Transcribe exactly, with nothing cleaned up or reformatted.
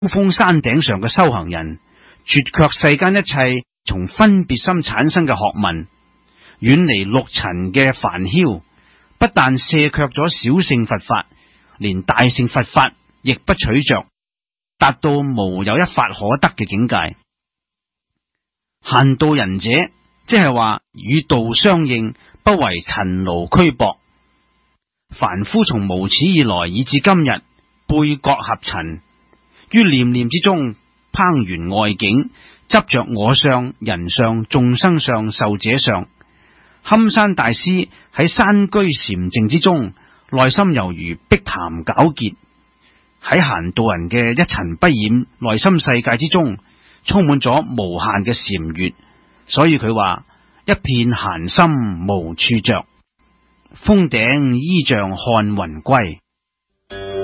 峰山頂上嘅修行人，絕卻世間一切從分別心產生嘅學問，遠離六塵嘅煩囂，不但卸卻咗小乘佛法，連大乘佛法亦不取着，達到無有一法可得嘅境界。閒道人者，即係話與道相應，不為塵勞拘縛。凡夫從無始以來以至今日，背覺合塵，於念念之中攀緣外境，執着我相、人相、眾生相、壽者相。堪山大師喺山居禪靜之中，內心猶如碧潭皎潔。喺閒道人嘅一塵不染內心世界之中，充滿咗無限嘅禪悅。所以佢話一片閒心無處着，峰頂依仗看雲歸。